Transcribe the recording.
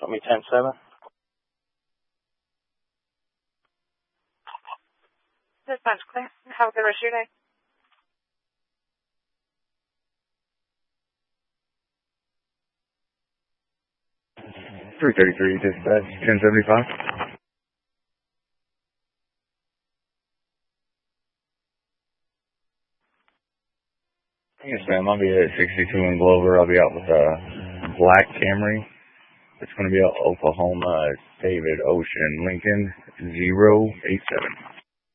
Got me 10-7. This sounds clear. Have a good rest of your day. .333 dispatch, 1075. Yes, ma'am. I'll be at 62 in Glover. I'll be out with a black Camry. It's going to be out Oklahoma, David Ocean, Lincoln, 087.